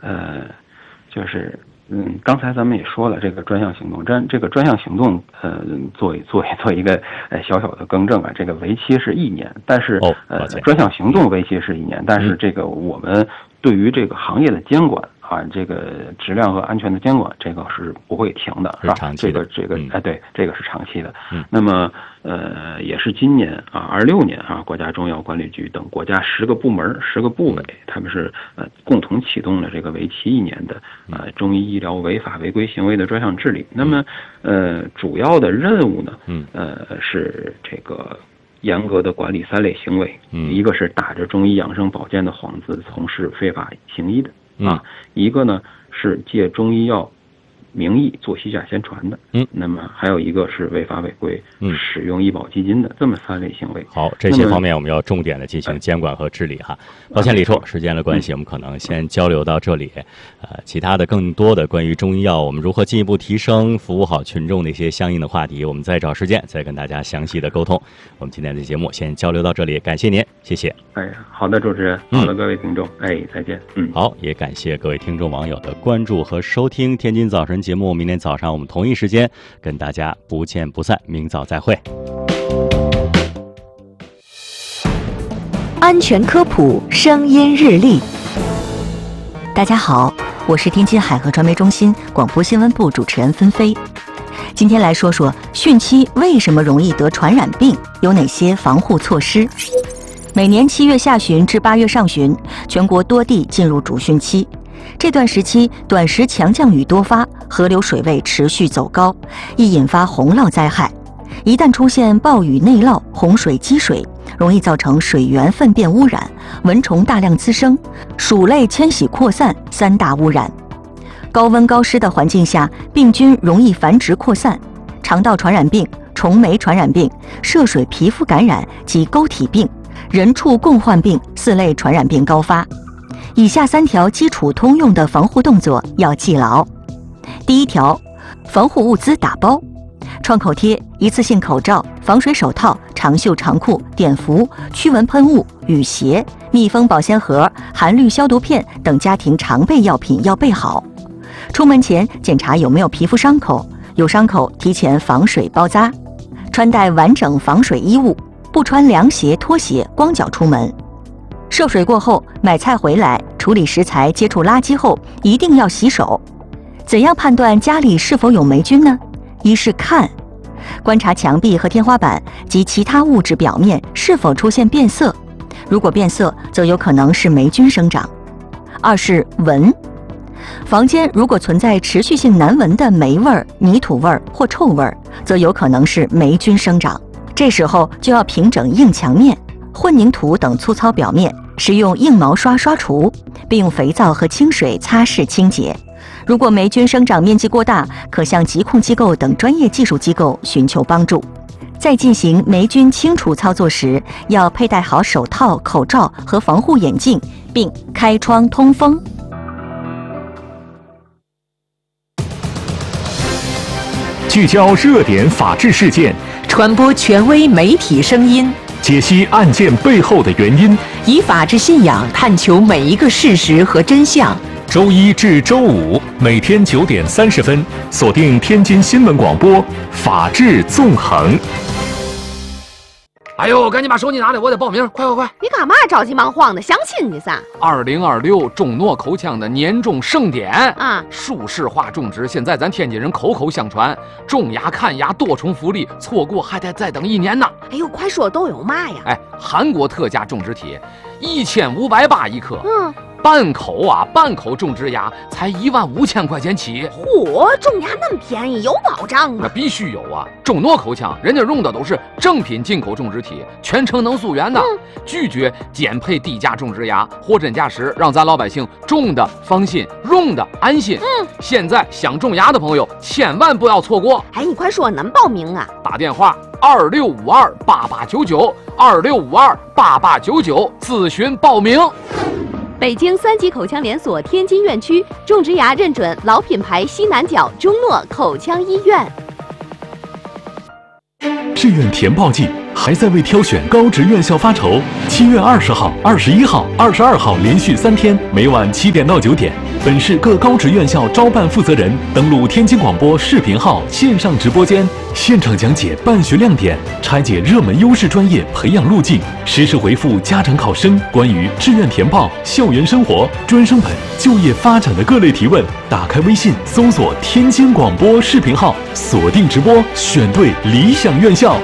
就是刚才咱们也说了，这个专项行动，这个专项行动，做一个小小的更正啊，这个为期是1年，但是专项行动为期是1年，但是这个我们对于这个行业的监管啊，这个质量和安全的监管，这个是不会停的，是吧？这个对，这个是长期的。那么也是今年啊，26年啊，国家中药管理局等国家10个部门、10个部委，他们是共同启动了这个为期1年的中医医疗违法违规行为的专项治理。那么主要的任务呢，是这个严格的管理3类行为，一个是打着中医养生保健的幌子从事非法行医的一个呢是借中医药名义做虚假宣传的，那么还有一个是违法违规使用医保基金的，这么3类行为。 好，这些方面我们要重点的进行监管和治理哈。抱歉李处，时间的关系，我们可能先交流到这里。其他的更多的关于中医药我们如何进一步提升、服务好群众的一些相应的话题，我们再找时间再跟大家详细的沟通。我们今天的节目先交流到这里，感谢您，谢谢。 好的，主持人，好的，各位听众，再见。 好，也感谢各位听众网友的关注和收听。天津早晨节目，明天早上我们同一时间跟大家不见不散，明早再会。 安全科普声音日历。大家好，我是天津海河传媒中心广播新闻部主持人芬飞。今天来说说汛期为什么容易得传染病，有哪些防护措施。每年7月下旬至8月上旬，全国多地进入主汛期。这段时期短时强降雨多发，河流水位持续走高，易引发洪涝灾害。一旦出现暴雨内涝、洪水积水，容易造成水源粪便污染、蚊虫大量滋生、鼠类迁徙扩散3大污染。高温高湿的环境下，病菌容易繁殖扩散，肠道传染病、虫媒传染病、涉水皮肤感染及沟体病、人畜共患病4类传染病高发。以下3条基础通用的防护动作要记牢。第1条，防护物资打包，创口贴、一次性口罩、防水手套、长袖长裤、碘伏、驱蚊喷雾、雨鞋、密封保鲜盒、含氯消毒片等家庭常备药品要备好。出门前检查有没有皮肤伤口，有伤口提前防水包扎。穿戴完整防水衣物，不穿凉鞋、拖鞋，光脚出门。涉水过后，买菜回来，处理食材接触垃圾后，一定要洗手。怎样判断家里是否有霉菌呢？一是看，观察墙壁和天花板及其他物质表面是否出现变色，如果变色，则有可能是霉菌生长。2是闻，房间如果存在持续性难闻的霉味、泥土味或臭味，则有可能是霉菌生长。这时候就要平整硬墙面、混凝土等粗糙表面，使用硬毛刷刷除，并用肥皂和清水擦拭清洁。如果霉菌生长面积过大，可向疾控机构等专业技术机构寻求帮助。在进行霉菌清除操作时，要佩戴好手套、口罩和防护眼镜，并开窗通风。 聚焦热点法治事件， 传播权威媒体声音， 解析案件背后的原因， 以法治信仰探求每一个事实和真相。 周1至周5每天9点30分，锁定天津新闻广播《法治纵横》。 哎呦，赶紧把手机拿来，我得报名！快！ 你干嘛着急忙慌的？相亲去噻 ！2026中诺口腔的年终盛典啊！ 舒适化种植，现在咱天津人口口相传，种牙看牙多重福利，错过还得再等1年呢！ 哎呦，快说都有嘛呀？ 韩国特价种植体，1580一颗。半口种植牙才15000块钱起。 嚯，种牙那么便宜，有保障吗？ 那必须有啊！中诺口腔人家用的都是正品进口种植体，全程能溯源的，拒绝减配低价种植牙，货真价实，让咱老百姓种的放心，用的安心。现在想种牙的朋友千万不要错过。 你快说能报名啊？ 打电话26528899，26528899咨询报名。 北京3级口腔连锁天津院区种植牙认准老品牌西南角中诺口腔医院。 志愿填报季还在为挑选高职院校发愁？7月20号、21号、22号连续3天，每晚7点到9点，本市各高职院校招办负责人登录天津广播视频号线上直播间，现场讲解办学亮点，拆解热门优势专业培养路径，实时回复家长考生关于志愿填报、校园生活、专升本、就业发展的各类提问。打开微信，搜索天津广播视频号，锁定直播，选对理想院校。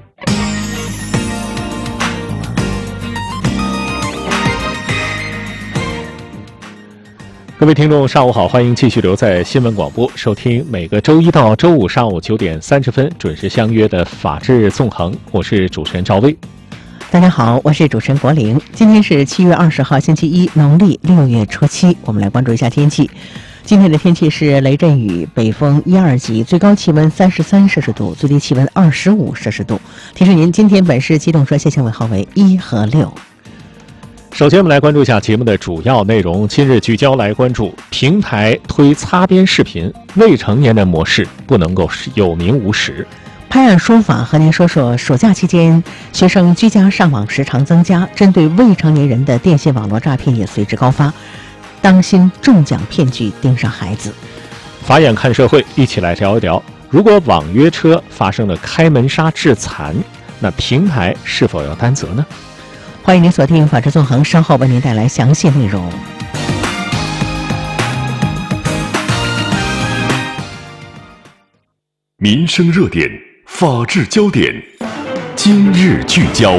各位听众，上午好，欢迎继续留在新闻广播收听每个周一到周五上午9点30分准时相约的法治纵横，我是主持人赵薇。 大家好，我是主持人国玲。今天是7月20号星期一，农历6月初7，我们来关注一下天气。今天的天气是雷阵雨，北风1、2级，最高气温33摄氏度，最低气温25摄氏度。提示您，今天本市机动车限行尾号为1和6。 首先我们来关注一下节目的主要内容。今日聚焦来关注平台推擦边视频，未成年人模式不能够有名无实。 拍案说法和您说说，暑假期间学生居家上网时长增加，针对未成年人的电信网络诈骗也随之高发，当心中奖骗局盯上孩子。 法眼看社会，一起来聊一聊，如果网约车发生了开门杀致残，那平台是否要担责呢？ 欢迎您锁定法治纵横，稍后为您带来详细内容。 民生热点，法治焦点，今日聚焦。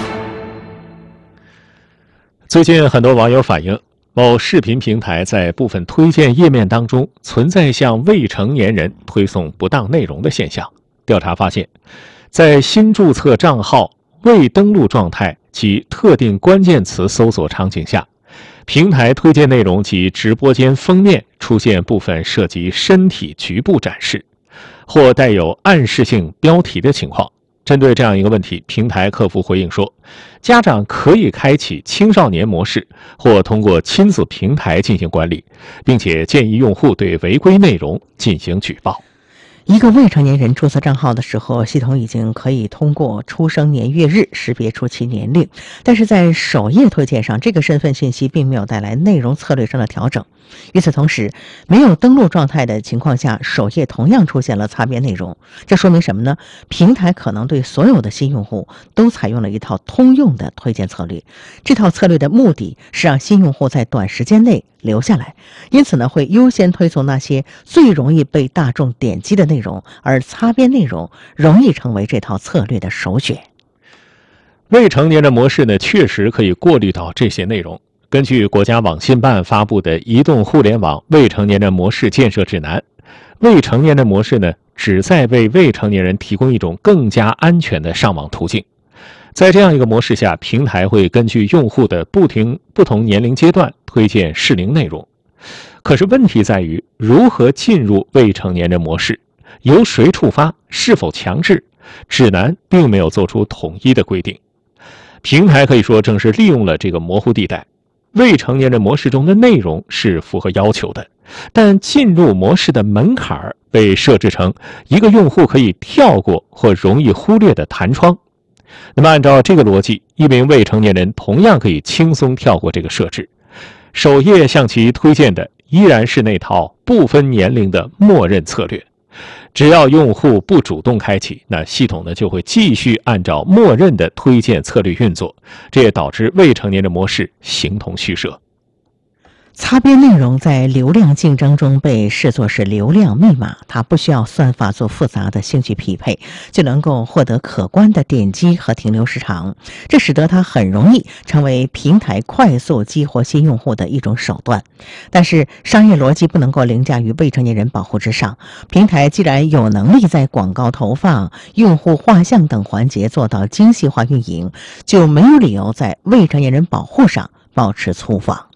最近很多网友反映，某视频平台在部分推荐页面当中存在向未成年人推送不当内容的现象。调查发现，在新注册账号未登录状态及特定关键词搜索场景下，平台推荐内容及直播间封面出现部分涉及身体局部展示或带有暗示性标题的情况。针对这样一个问题，平台客服回应说，家长可以开启青少年模式或通过亲子平台进行管理，并且建议用户对违规内容进行举报。 一个未成年人注册账号的时候，系统已经可以通过出生年月日识别出其年龄，但是在首页推荐上，这个身份信息并没有带来内容策略上的调整。与此同时，没有登录状态的情况下，首页同样出现了擦边内容。这说明什么呢？平台可能对所有的新用户都采用了一套通用的推荐策略。这套策略的目的是让新用户在短时间内留下来，因此呢，会优先推送那些最容易被大众点击的内容，而擦边内容容易成为这套策略的首选。 未成年人模式呢，确实可以过滤到这些内容。根据国家网信办发布的《移动互联网未成年人模式建设指南》，未成年人模式呢，旨在为未成年人提供一种更加安全的上网途径。在这样一个模式下，平台会根据用户的不同年龄阶段推荐适龄内容。可是问题在于，如何进入未成年人模式，由谁触发，是否强制，指南并没有做出统一的规定。平台可以说正是利用了这个模糊地带。未成年人模式中的内容是符合要求的，但进入模式的门槛被设置成一个用户可以跳过或容易忽略的弹窗。那么按照这个逻辑，一名未成年人同样可以轻松跳过这个设置，首页向其推荐的依然是那套不分年龄的默认策略。只要用户不主动开启，那系统呢就会继续按照默认的推荐策略运作，这也导致未成年人模式形同虚设。 擦边内容在流量竞争中被视作是流量密码，它不需要算法做复杂的兴趣匹配，就能够获得可观的点击和停留时长，这使得它很容易成为平台快速激活新用户的一种手段。但是商业逻辑不能够凌驾于未成年人保护之上，平台既然有能力在广告投放、用户画像等环节做到精细化运营，就没有理由在未成年人保护上保持粗放。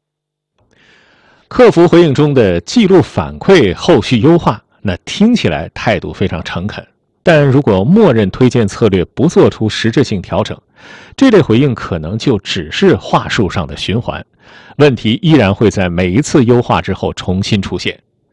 客服回应中的记录反馈后续优化，那听起来态度非常诚恳，但如果默认推荐策略不做出实质性调整，这类回应可能就只是话术上的循环，问题依然会在每一次优化之后重新出现。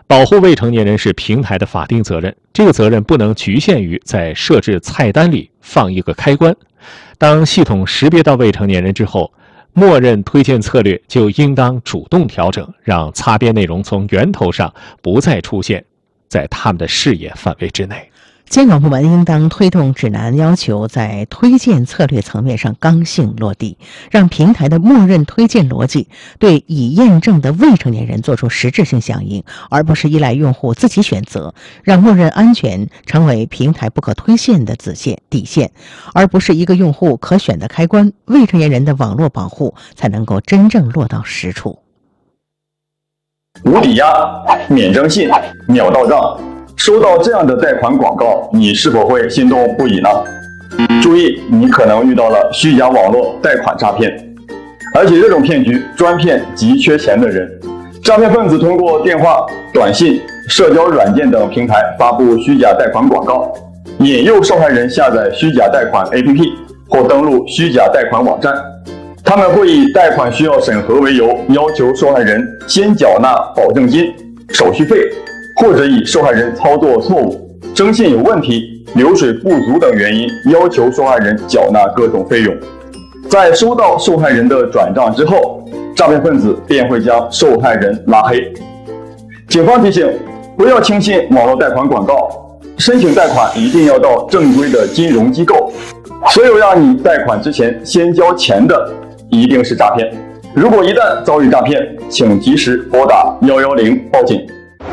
保护未成年人是平台的法定责任，这个责任不能局限于在设置菜单里放一个开关。当系统识别到未成年人之后，默认推荐策略就应当主动调整，让擦边内容从源头上不再出现在他们的视野范围之内。 监管部门应当推动指南要求在推荐策略层面上刚性落地，让平台的默认推荐逻辑对已验证的未成年人做出实质性响应，而不是依赖用户自己选择，让默认安全成为平台不可推卸的底线，而不是一个用户可选的开关。未成年人的网络保护才能够真正落到实处。 无抵押、免征信、秒到账。收到这样的贷款广告，你是否会心动不已呢？注意，你可能遇到了虚假网络贷款诈骗，而且这种骗局专骗急缺钱的人。诈骗分子通过电话、短信、社交软件等平台发布虚假贷款广告，引诱受害人下载虚假贷款 APP 或登录虚假贷款网站。他们会以贷款需要审核为由，要求受害人先缴纳保证金、手续费，或者以受害人操作错误、征信有问题、流水不足等原因，要求受害人缴纳各种费用。在收到受害人的转账之后，诈骗分子便会将受害人拉黑。警方提醒，不要轻信网络贷款广告，申请贷款一定要到正规的金融机构。所有让你贷款之前先交钱的，一定是诈骗。如果一旦遭遇诈骗，请及时拨打110报警。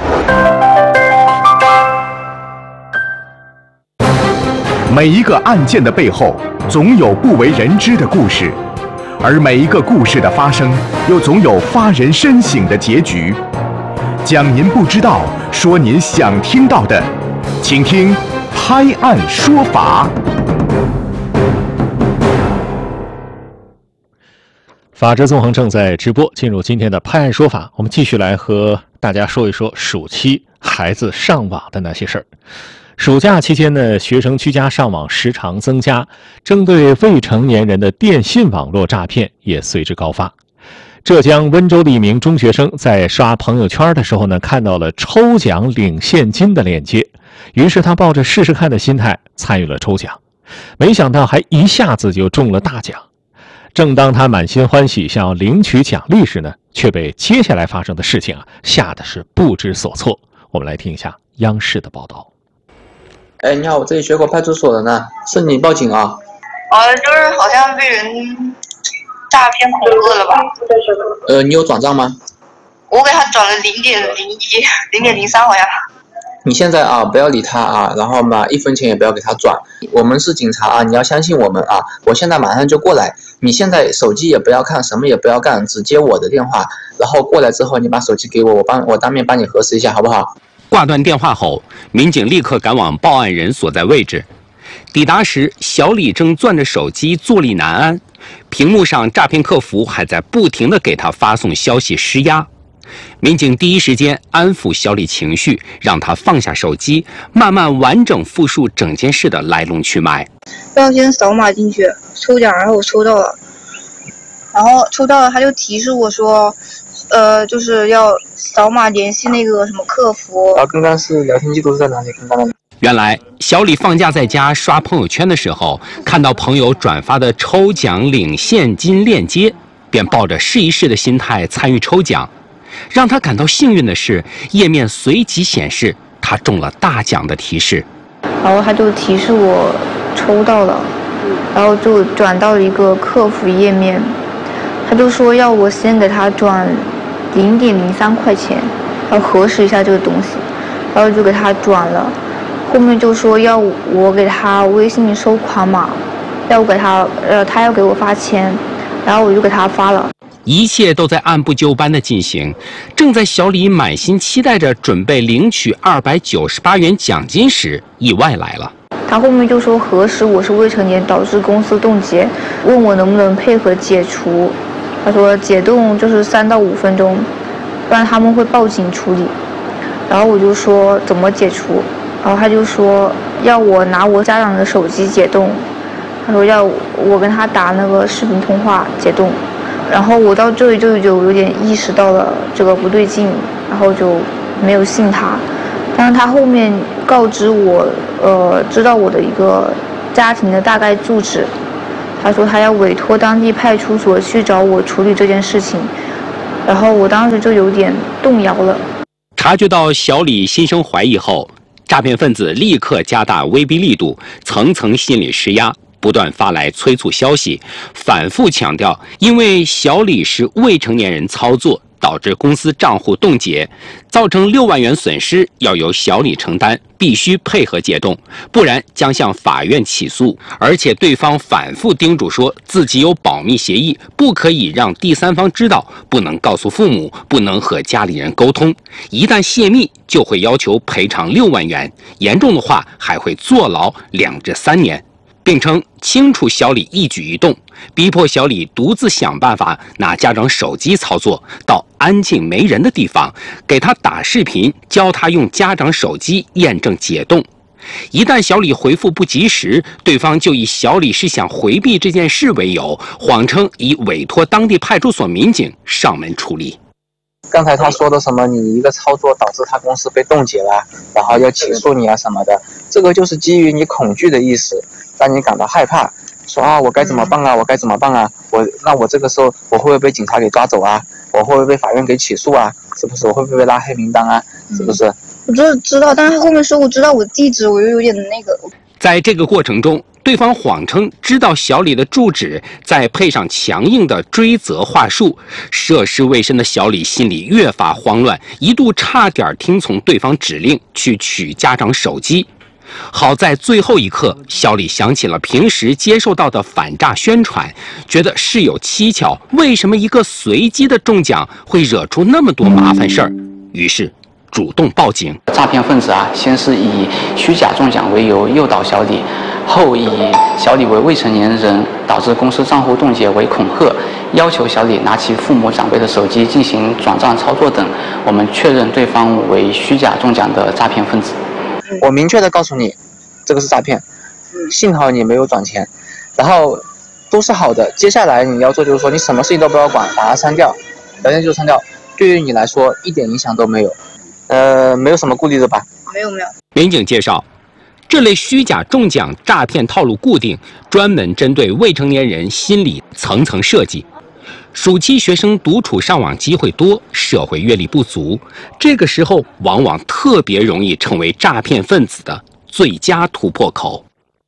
每一个案件的背后，总有不为人知的故事，而每一个故事的发生，又总有发人深省的结局。讲您不知道，说您想听到的，请听《拍案说法》。 法治纵横正在直播，进入今天的拍案说法，我们继续来和大家说一说暑期孩子上网的那些事儿。暑假期间呢，学生居家上网时长增加，针对未成年人的电信网络诈骗也随之高发。浙江温州的一名中学生在刷朋友圈的时候呢，看到了抽奖领现金的链接，于是他抱着试试看的心态参与了抽奖，没想到还一下子就中了大奖。正当他满心欢喜想要领取奖励时呢，却被接下来发生的事情吓得是不知所措。我们来听一下央视的报道。 哎，你好，我这里学口派出所的呢，是你报警啊？ 就是好像被人诈骗恐吓了吧？ 你有转账吗？ 我给他转了0.01、0.03好像。 你现在不要理他啊，然后嘛，1分钱也不要给他转。我们是警察啊，你要相信我们啊！我现在马上就过来，你现在手机也不要看，什么也不要干，只接我的电话，然后过来之后你把手机给我，我当面帮你核实一下，好不好？ 挂断电话后，民警立刻赶往报案人所在位置。抵达时，小李正攥着手机坐立难安，屏幕上诈骗客服还在不停地给他发送消息施压。民警第一时间安抚小李情绪，让他放下手机，慢慢完整复述整件事的来龙去脉。 要先扫码进去抽奖，然后我抽到了，他就提示我说，就是要扫码联系那个什么客服。 刚刚是聊天记录是在哪里？ 原来小李放假在家刷朋友圈的时候，看到朋友转发的抽奖领现金链接，便抱着试一试的心态参与抽奖。让他感到幸运的是，页面随即显示他中了大奖的提示。 然后他就提示我抽到了，然后就转到了一个客服页面，他就说要我先给他转0.03块钱，要核实一下这个东西，然后就给他转了。后面就说要我给他微信收款码，要给他他要给我发钱，然后我就给他发了。 一切都在按部就班的进行。正在小李满心期待着准备领取298元奖金时，意外来了。 他后面就说核实我是未成年，导致公司冻结，问我能不能配合解除。他说解冻就是3到5分钟，不然他们会报警处理。然后我就说怎么解除，然后他就说要我拿我家长的手机解冻，他说要我跟他打那个视频通话解冻。然后我到这里就有点意识到了这个不对劲，然后就没有信他。但是他后面告知我，知道我的一个家庭的大概住址，他说他要委托当地派出所去找我处理这件事情，然后我当时就有点动摇了。 察觉到小李心生怀疑后，诈骗分子立刻加大威逼力度，层层心理施压，不断发来催促消息，反复强调，因为小李是未成年人操作，导致公司账户冻结，造成6万元损失要由小李承担，必须配合解冻，不然将向法院起诉。而且对方反复叮嘱说自己有保密协议，不可以让第三方知道，不能告诉父母，不能和家里人沟通，一旦泄密就会要求赔偿6万元，严重的话还会坐牢2至3年。并称清楚小李一举一动，逼迫小李独自想办法拿家长手机操作，到安静没人的地方给他打视频，教他用家长手机验证解冻。一旦小李回复不及时，对方就以小李是想回避这件事为由，谎称已委托当地派出所民警上门处理。 刚才他说的什么你一个操作导致他公司被冻结了，然后要起诉你啊什么的，这个就是基于你恐惧的意思，让你感到害怕，说啊我该怎么办啊，我该怎么办啊，我这个时候我会不会被警察给抓走啊，我会不会被法院给起诉啊，是不是，我会不会被拉黑名单啊，是不是？ 我知道，但是后面说我知道我地址，我又有点那个。 在这个过程中，对方谎称知道小李的住址，再配上强硬的追责话术，涉世未深的小李心里越发慌乱，一度差点听从对方指令去取家长手机。好在最后一刻，小李想起了平时接受到的反诈宣传，觉得事有蹊跷，为什么一个随机的中奖会惹出那么多麻烦事儿？于是主动报警。 诈骗分子先是以虚假中奖为由诱导小李，后以小李为未成年人导致公司账户冻结为恐吓，要求小李拿其父母长辈的手机进行转账操作等。我们确认对方为虚假中奖的诈骗分子。我明确的告诉你，这个是诈骗，幸好你没有转钱，然后都是好的。接下来你要做就是说，你什么事情都不要管，把它删掉，聊天记录删掉，对于你来说一点影响都没有。没有什么顾虑的吧？ 没有。 民警介绍，这类虚假中奖诈骗套路固定，专门针对未成年人心理层层设计。暑期学生独处上网机会多，社会阅历不足，这个时候往往特别容易成为诈骗分子的最佳突破口。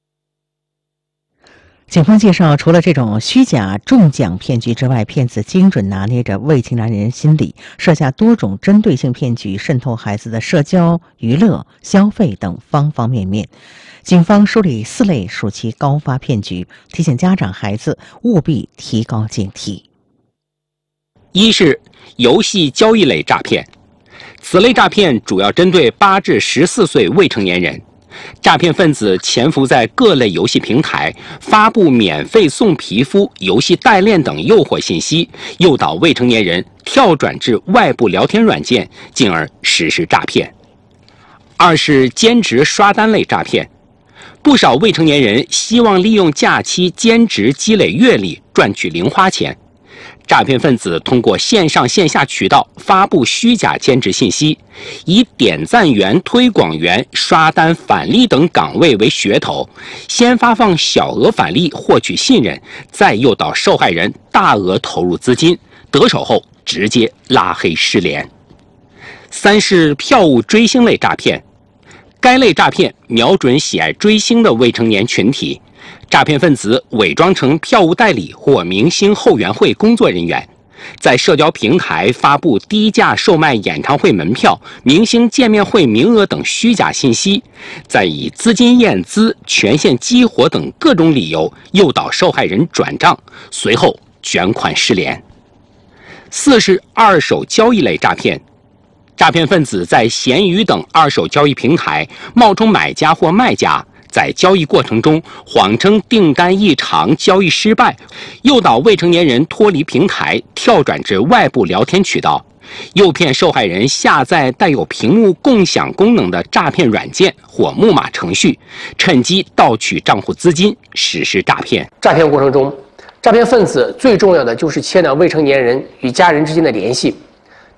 警方介绍，除了这种虚假中奖骗局之外，骗子精准拿捏着未成年人心理，设下多种针对性骗局，渗透孩子的社交、娱乐、消费等方方面面。警方梳理4类暑期高发骗局，提醒家长孩子务必提高警惕。 一是游戏交易类诈骗，此类诈骗主要针对8至14岁未成年人。诈骗分子潜伏在各类游戏平台，发布免费送皮肤、游戏代练等诱惑信息，诱导未成年人跳转至外部聊天软件，进而实施诈骗。二是兼职刷单类诈骗，不少未成年人希望利用假期兼职积累阅历，赚取零花钱。诈骗分子通过线上线下渠道发布虚假兼职信息，以点赞员、推广员、刷单返利等岗位为噱头，先发放小额返利获取信任，再诱导受害人大额投入资金，得手后直接拉黑失联。三是票务追星类诈骗，该类诈骗瞄准喜爱追星的未成年群体。诈骗分子伪装成票务代理或明星后援会工作人员，在社交平台发布低价售卖演唱会门票、明星见面会名额等虚假信息，再以资金验资、权限激活等各种理由诱导受害人转账，随后卷款失联。四是二手交易类诈骗，诈骗分子在闲鱼等二手交易平台冒充买家或卖家，在交易过程中谎称订单异常、交易失败，诱导未成年人脱离平台，跳转至外部聊天渠道，诱骗受害人下载带有屏幕共享功能的诈骗软件或木马程序，趁机盗取账户资金，实施诈骗。 诈骗过程中，诈骗分子最重要的就是切断未成年人与家人之间的联系。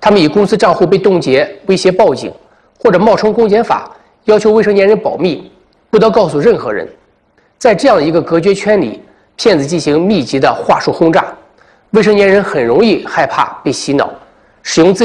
他们以公司账户被冻结威胁报警，或者冒充公检法要求未成年人保密，不得告诉任何人。在这样一个隔绝圈里，骗子进行密集的话术轰炸，未成年人很容易害怕被洗脑，使用自己